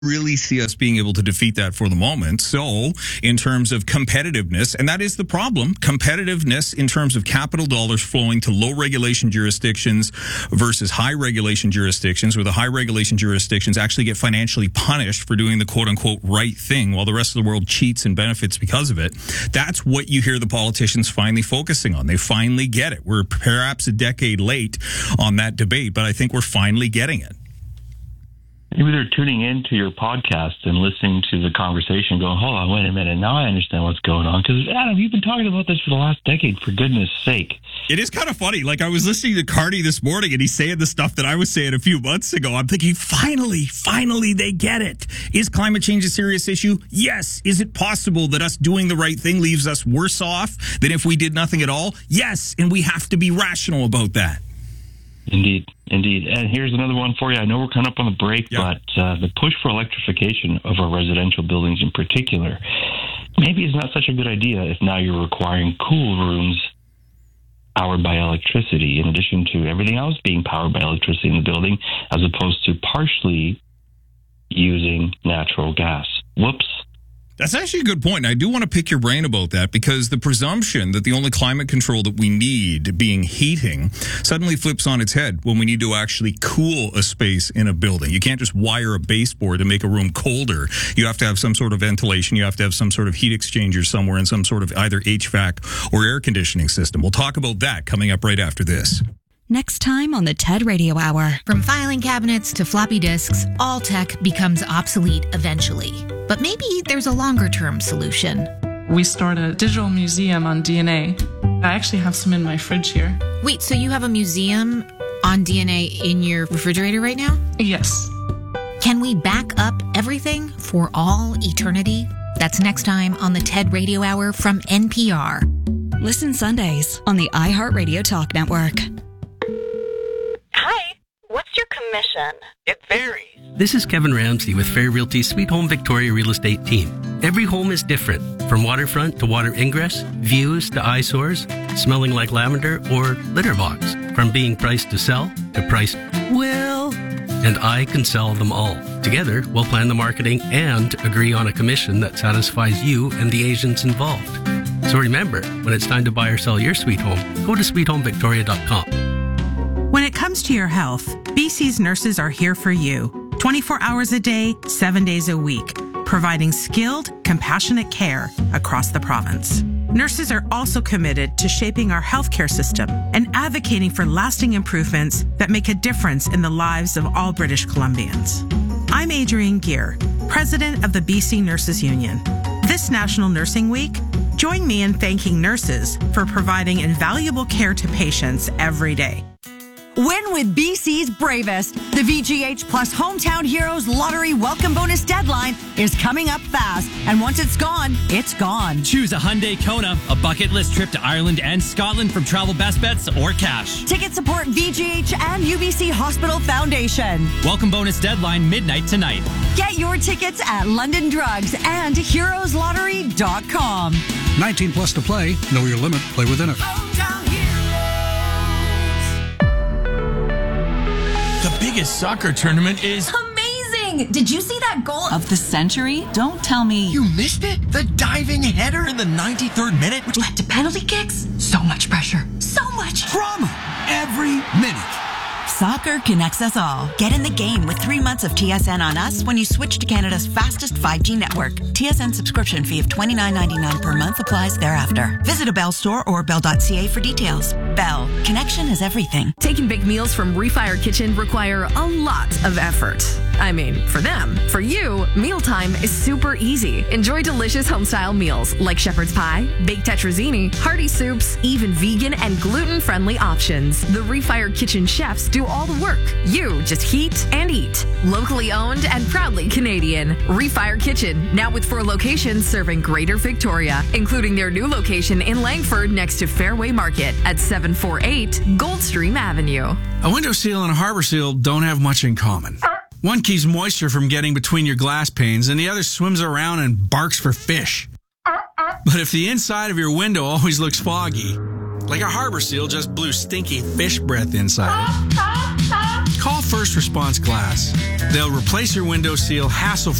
really see us being able to defeat that for the moment. So in terms of competitiveness, and that is the problem, competitiveness in terms of capital dollars flowing to low regulation jurisdictions versus high regulation jurisdictions, where the high regulation jurisdictions actually get financially punished for doing the quote unquote right thing while the rest of the world cheats and benefits because of it. That's what you hear the politicians finally focusing on. They finally get it. We're perhaps a decade late on that debate, but I think we're finally getting it. Maybe they're tuning into your podcast and listening to the conversation going, hold on, wait a minute, now I understand what's going on. Because, Adam, you've been talking about this for the last decade, for goodness sake. It is kind of funny. Like, I was listening to Carney this morning, and he's saying the stuff that I was saying a few months ago. I'm thinking, finally, they get it. Is climate change a serious issue? Yes. Is it possible that us doing the right thing leaves us worse off than if we did nothing at all? Yes, and we have to be rational about that. Indeed. And here's another one for you. I know we're coming up on the break, but the push for electrification of our residential buildings in particular maybe is not such a good idea if now you're requiring cool rooms powered by electricity in addition to everything else being powered by electricity in the building, as opposed to partially using natural gas. Whoops. That's actually a good point. And I do want to pick your brain about that, because the presumption that the only climate control that we need being heating suddenly flips on its head when we need to actually cool a space in a building. You can't just wire a baseboard to make a room colder. You have to have some sort of ventilation. You have to have some sort of heat exchanger somewhere and some sort of either HVAC or air conditioning system. We'll talk about that coming up right after this. Next time on the TED Radio Hour. From filing cabinets to floppy disks, all tech becomes obsolete eventually. But maybe there's a longer-term solution. We start a digital museum on DNA. I actually have some in my fridge here. Wait, so you have a museum on DNA in your refrigerator right now? Yes. Can we back up everything for all eternity? That's next time on the TED Radio Hour from NPR. Listen Sundays on the iHeartRadio Talk Network. Hi, what's your commission? It varies. This is Kevin Ramsey with Fair Realty's Sweet Home Victoria Real Estate Team. Every home is different, from waterfront to water ingress, views to eyesores, smelling like lavender, or litter box. From being priced to sell to priced well, and I can sell them all. Together, we'll plan the marketing and agree on a commission that satisfies you and the agents involved. So remember, when it's time to buy or sell your sweet home, go to sweethomevictoria.com. When it comes to your health, BC's nurses are here for you, 24 hours a day, 7 days a week, providing skilled, compassionate care across the province. Nurses are also committed to shaping our healthcare system and advocating for lasting improvements that make a difference in the lives of all British Columbians. I'm Adrienne Gear, president of the BC Nurses Union. This National Nursing Week, join me in thanking nurses for providing invaluable care to patients every day. Win with BC's bravest. The VGH Plus Hometown Heroes Lottery Welcome Bonus deadline is coming up fast. And once it's gone, it's gone. Choose a Hyundai Kona, a bucket list trip to Ireland and Scotland from Travel Best Bets, or cash. Tickets support VGH and UBC Hospital Foundation. Welcome bonus deadline midnight tonight. Get your tickets at London Drugs and HeroesLottery.com. 19 plus to play. Know your limit. Play within it. The biggest soccer tournament is amazing! Did you see that goal of the century? Don't tell me. You missed it? The diving header in the 93rd minute, which led to penalty kicks? So much pressure. So much drama every minute. Soccer connects us all. Get in the game with 3 months of TSN on us when you switch to Canada's fastest 5G network. TSN subscription fee of $29.99 per month applies thereafter. Visit a Bell store or bell.ca for details. Bell. Connection is everything. Taking big meals from Refire Kitchen require a lot of effort. I mean, for them. For you, mealtime is super easy. Enjoy delicious home-style meals like shepherd's pie, baked tetrazzini, hearty soups, even vegan and gluten-friendly options. The Refire Kitchen chefs do all the work. You just heat and eat. Locally owned and proudly Canadian. Refire Kitchen, now with 4 locations serving Greater Victoria, including their new location in Langford next to Fairway Market at 748 Goldstream Avenue. A window seal and a harbor seal don't have much in common. One keeps moisture from getting between your glass panes, and the other swims around and barks for fish. But if the inside of your window always looks foggy, like a harbor seal just blew stinky fish breath inside it, call First Response Glass. They'll replace your window seal hassle